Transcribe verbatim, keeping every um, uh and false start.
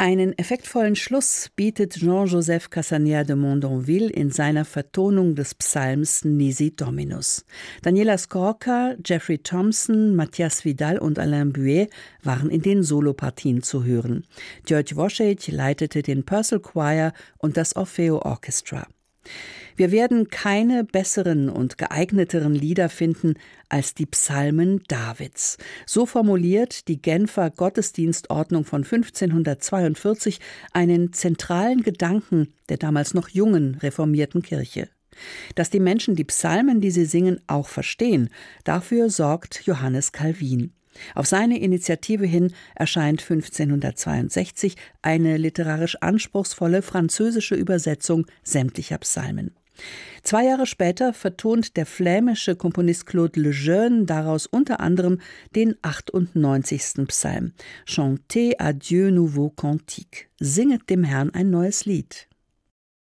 Einen effektvollen Schluss bietet Jean-Joseph Cassanier de Mondonville in seiner Vertonung des Psalms Nisi Dominus. Daniela Skorka, Jeffrey Thompson, Matthias Vidal und Alain Buet waren in den Solopartien zu hören. György Wosiek leitete den Purcell Choir und das Orfeo Orchestra. Wir werden keine besseren und geeigneteren Lieder finden als die Psalmen Davids. So formuliert die Genfer Gottesdienstordnung von fünfzehnhundertzweiundvierzig einen zentralen Gedanken der damals noch jungen reformierten Kirche. Dass die Menschen die Psalmen, die sie singen, auch verstehen, dafür sorgt Johannes Calvin. Auf seine Initiative hin erscheint fünfzehnhundertzweiundsechzig eine literarisch anspruchsvolle französische Übersetzung sämtlicher Psalmen. Zwei Jahre später vertont der flämische Komponist Claude Lejeune daraus unter anderem den achtundneunzigsten Psalm. Chantez à Dieu nouveau cantique. Singet dem Herrn ein neues Lied.